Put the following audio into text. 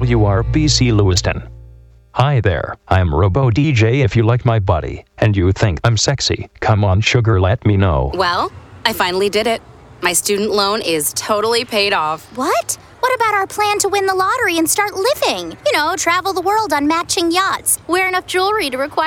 WRBC Lewiston. Hi there, I'm Robo DJ. If you like my body and you think I'm sexy, come on sugar, let me know. Well, I finally did it. My student loan is totally paid off. What? What about our plan to win the lottery and start living? You know, travel the world on matching yachts, wear enough jewelry to require